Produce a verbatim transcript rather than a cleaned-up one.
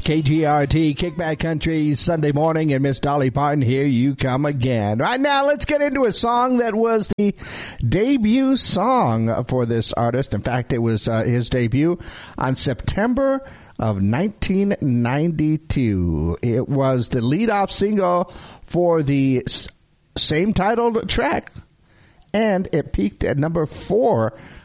K G R T, Kickback Country, Sunday morning, and Miss Dolly Parton, here you come again. Right now, let's get into a song that was the debut song for this artist. In fact, it was uh, his debut on September of nineteen ninety-two. It was the lead-off single for the s- same titled track, and it peaked at number four